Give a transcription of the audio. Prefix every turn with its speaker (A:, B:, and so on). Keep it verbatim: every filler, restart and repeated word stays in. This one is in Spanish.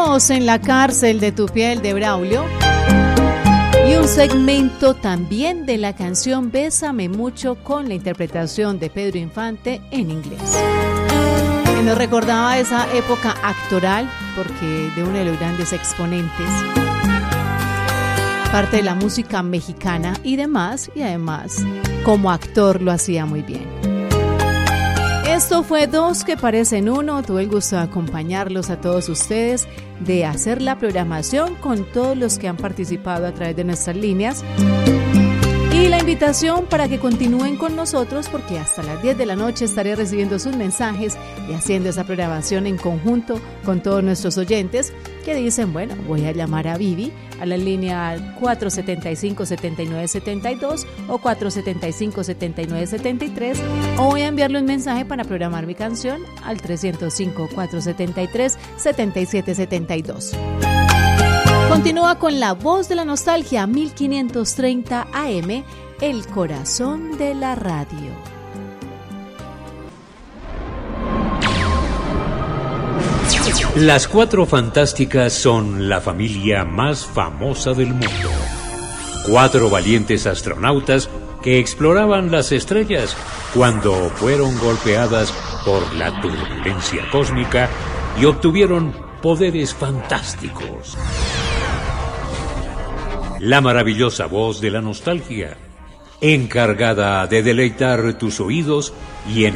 A: Seguimos en La cárcel de tu piel de Braulio y un segmento también de la canción Bésame mucho con la interpretación de Pedro Infante en inglés. Que nos recordaba esa época actoral porque de uno de los grandes exponentes, parte de la música mexicana y demás, y además como actor lo hacía muy bien. Esto fue Dos que parecen uno. Tuve el gusto de acompañarlos a todos ustedes, de hacer la programación con todos los que han participado a través de nuestras líneas. Y la invitación para que continúen con nosotros, porque hasta las diez de la noche estaré recibiendo sus mensajes y haciendo esa programación en conjunto con todos nuestros oyentes que dicen, bueno, voy a llamar a Vivi a la línea cuatro siete cinco, siete nueve siete dos o cuatro siete cinco, siete nueve siete tres, o voy a enviarle un mensaje para programar mi canción al tres cero cinco, cuatro siete tres, siete siete siete dos. Continúa con La Voz de la Nostalgia, mil quinientos treinta A M, el corazón de la radio.
B: Las Cuatro Fantásticas son la familia más famosa del mundo. Cuatro valientes astronautas que exploraban las estrellas cuando fueron golpeadas por la turbulencia cósmica y obtuvieron poderes fantásticos. La maravillosa voz de la nostalgia, encargada de deleitar tus oídos y en